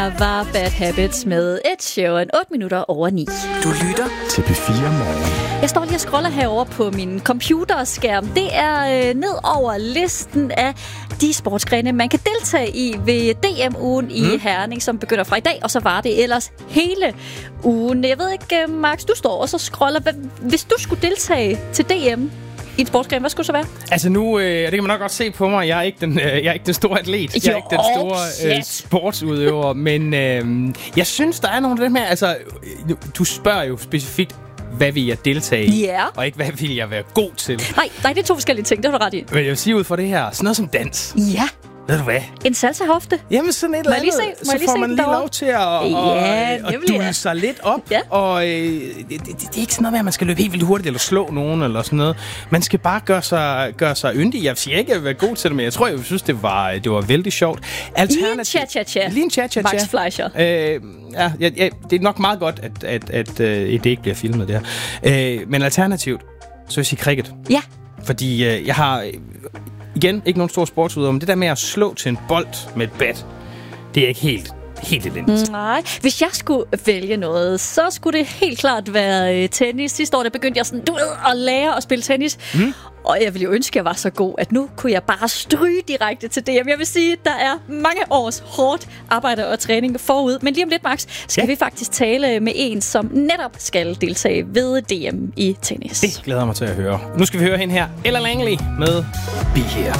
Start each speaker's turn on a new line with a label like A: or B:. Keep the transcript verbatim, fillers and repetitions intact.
A: var Bad Habits med Ed Sheeran, otte minutter over ni.
B: Du lytter
C: til P fire Morgen.
A: Jeg står lige og scroller herover på min computerskærm. Det er øh, ned over listen af de sportsgrene, man kan deltage i ved D M-ugen mm. i Herning, som begynder fra i dag, og så var det ellers hele ugen. Jeg ved ikke, Max, du står og så scroller. Hvis du skulle deltage til D M i en sportsgren, hvad skulle det så være?
D: Altså nu, øh, det kan man nok godt se på mig, jeg er ikke den, øh, jeg er ikke den store atlet. Jeg er ikke den store øh, sportsudøver, men øh, jeg synes, der er nogle af dem her, altså, du spørger jo specifikt, hvad vil jeg deltage i,
A: yeah.
D: og ikke, hvad vil jeg være god til.
A: Nej, nej, det er to forskellige ting, det har du ret i.
D: Men jeg vil sige ud fra det her, sådan noget som dans.
A: Ja.
D: Ved du hvad?
A: En salsa-hofte.
D: Jamen sådan et eller andet, se, så får man lige lov til at,
A: ja,
D: at, at dule sig lidt op. Ja. Og øh, det, det, det er ikke sådan noget med, at man skal løbe helt vildt hurtigt eller slå nogen eller sådan noget. Man skal bare gøre sig, gøre sig yndig. Jeg siger ikke, at jeg vil være god til det, men jeg tror, jeg synes, det var, det var vældig sjovt.
A: Lige en cha-cha-cha.
D: Lige en cha-cha-cha.
A: Max Fleischer.
D: Øh, ja, ja, ja, det er nok meget godt, at, at, at, at det ikke bliver filmet, det her. Øh, men alternativt, så vil jeg sige cricket.
A: Ja.
D: Fordi øh, jeg har... Igen, ikke nogen stor sportsudøver, men det der med at slå til en bold med et bat, det er ikke helt, helt elendigt.
A: Nej, hvis jeg skulle vælge noget, så skulle det helt klart være tennis. Sidste år, der begyndte jeg sådan, du ved, at lære at spille tennis. Mm. Og jeg ville jo ønske, at jeg var så god, at nu kunne jeg bare stryge direkte til D M. Jeg vil sige, at der er mange års hårdt arbejde og træning forud. Men lige om lidt, Max, skal ja. vi faktisk tale med en, som netop skal deltage ved D M i tennis.
D: Det glæder mig til at høre. Nu skal vi høre hende her, Ella Langley med Be Here.